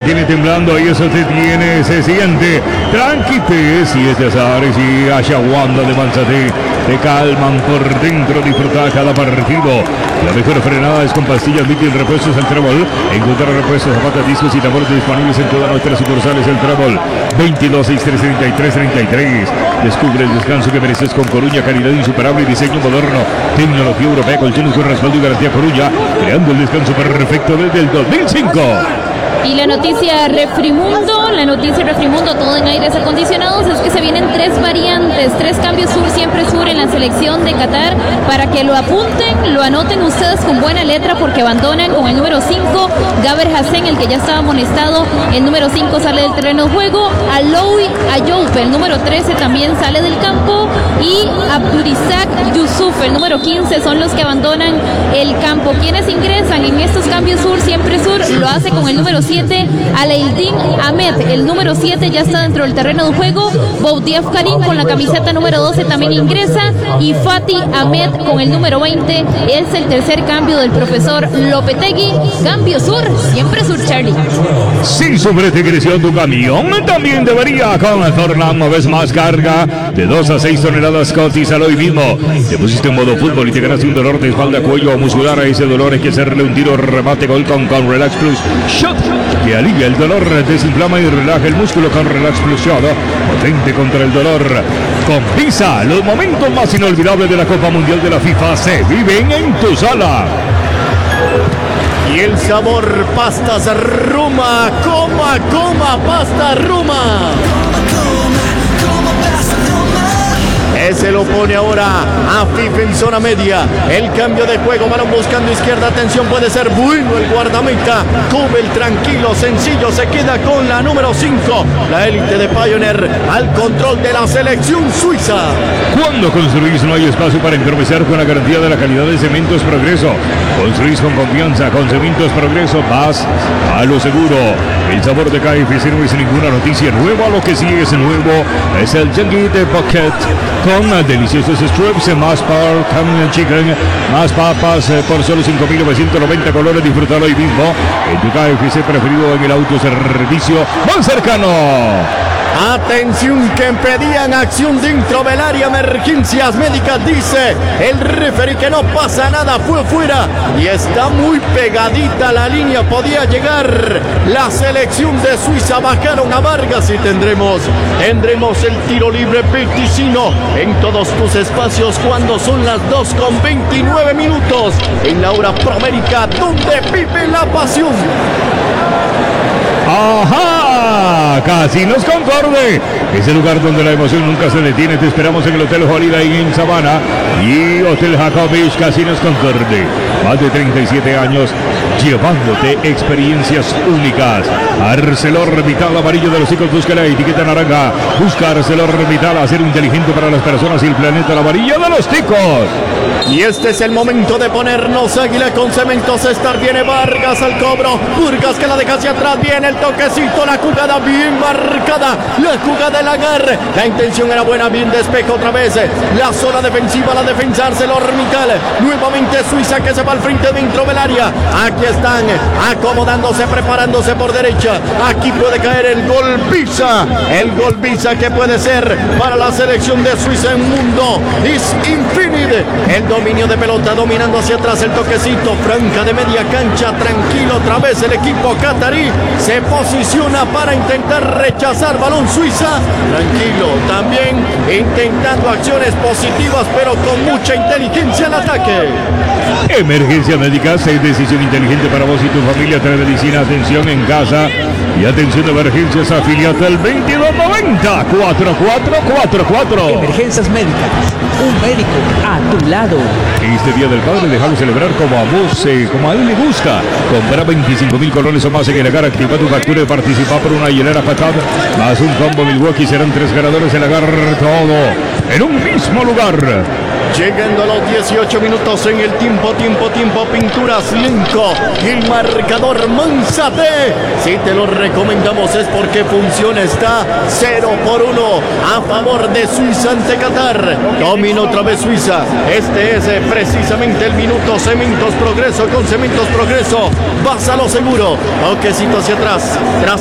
tiene temblando, ahí eso se tiene, se siente. Tranquite, si es de azares y Ashawanda de Manzate, te calman por dentro, disfrutar cada partido. La mejor frenada es con pastillas Liquid Repuestos El Trébol. Encontrar repuestos, zapatas, discos y tambores disponibles en todas nuestras sucursales El Trébol. 22 63 33 33. Descubre el descanso que mereces con Coruña, calidad insuperable y diseño moderno. Tecnología europea, colchones con respaldo y garantía Coruña, creando el descanso perfecto desde el 2005. Y la noticia Refrimundo, todo en aires acondicionados, es que se vienen 3 variantes, 3 cambios sur, siempre sur en la selección de Qatar, para que lo apunten, lo anoten ustedes con buena letra, porque abandonan con el número 5, Gaber Hassen, el que ya estaba amonestado, el número 5 sale del terreno de juego, Aloui Ayoupe, el número 13 también sale del campo, y Abdurizak Yusuf, el número 15, son los que abandonan el campo. Quienes ingresan en estos cambios sur, siempre sur, lo hace con el número 7, Aleidin Ahmed, el número 7 ya está dentro del terreno de juego. Boudiaf Karim con la camiseta número 12 también ingresa, y Fatih Ahmed con el número 20 es el tercer cambio del profesor Lopetegui. Cambio sur, siempre sur, Charlie. Si sobre te creció tu camión, también debería con Zorlan. Moves más carga de 2 a 6 toneladas. Cotízalo hoy mismo. Te pusiste en modo fútbol y te ganaste un dolor de espalda, cuello o muscular. A ese dolor hay que hacerle un tiro, remate, gol con Relax Plus Shot, que alivia el dolor, desinflama y relaja el músculo con Relax Plus Shot, potente contra el dolor. Con Visa, los momentos más inolvidables de la Copa Mundial de la FIFA se viven en tu sala. Y el sabor pastas Ruma, coma, pasta Ruma. Ese lo pone ahora a FIFA en zona media. El cambio de juego, balón buscando izquierda, atención, puede ser bueno el guardameta. Kubel tranquilo, sencillo, se queda con la número 5. La élite de Pioneer al control de la selección suiza. Cuando construís no hay espacio para entorpecer con la garantía de la calidad de Cementos Progreso. Construís con confianza, con Cementos Progreso vas a lo seguro. El sabor de KFC no es ninguna noticia nueva, lo que sí es nuevo es el Yankee de Pocket con deliciosos strips, más Power Chicken, más papas por solo 5.990 colores. Disfrútalo hoy mismo en tu KFC preferido, en el autoservicio más cercano. Atención, que pedían acción dentro del área, emergencias médicas, dice el referee que no pasa nada, fue fuera y está muy pegadita la línea, podía llegar la selección de Suiza. Bajaron a Vargas y tendremos el tiro libre peticino en todos tus espacios cuando son las 2:29 en la hora Proamérica, donde vive la pasión. ¡Ajá! Casinos Concorde, ese lugar donde la emoción nunca se detiene. Te esperamos en el Hotel Holiday en Sabana y Hotel Jacobich Casinos Concorde. Más de 37 años llevándote experiencias únicas. ArcelorMittal amarillo de los chicos, busca la etiqueta naranja. Busca ArcelorMittal, acero inteligente para las personas y el planeta, la varilla de los ticos. Y este es el momento de ponernos águila con Cementos Estar. Viene Vargas al cobro, Vargas que la deja hacia atrás, viene el toquecito, la jugada bien marcada, la jugada del agarre, la intención era buena, bien despeja otra vez, la zona defensiva, la defensa ArcelorMittal, nuevamente Suiza que se va al frente dentro del área. Aquí están acomodándose, preparándose por derecha, aquí puede caer el gol Visa que puede ser para la selección de Suiza en mundo is infinite. El dominio de pelota, dominando hacia atrás, el toquecito, franja de media cancha, tranquilo, otra vez el equipo catarí se posiciona para intentar rechazar balón. Suiza, tranquilo, también intentando acciones positivas, pero con mucha inteligencia al ataque. Emergencia médica, es decisión inteligente para vos y tu familia. Telemedicina, atención en casa y atención de emergencias, afiliate al 2290 4444. Emergencias médicas, un médico a tu lado. Este Día del Padre, déjalo celebrar como a vos, como a él le gusta. Compra 25.000 colones o más en el Agar, activa tu factura y participa por una hielera Patat más un combo Milwaukee. Serán 3 ganadores en el Agar, todo en un mismo lugar. Llegando a los 18 minutos en el tiempo, Pinturas Lenco, el marcador Manzate. Si te lo recomendamos es porque funciona, está 0-1 a favor de Suiza ante Qatar. Domina otra vez Suiza. Este es precisamente el minuto. Cementos Progreso, con Cementos Progreso vas a lo seguro. Toquecito hacia atrás.